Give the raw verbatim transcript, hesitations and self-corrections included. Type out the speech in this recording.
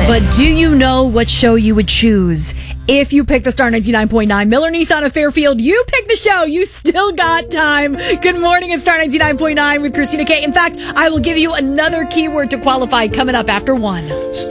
But do you know what show you would choose? If you pick the Star ninety-nine point nine Miller Nissan of Fairfield, you pick the show. You still got time. Good morning, it's Star ninety-nine point nine with Christina K. In fact, I will give you another keyword to qualify coming up after one.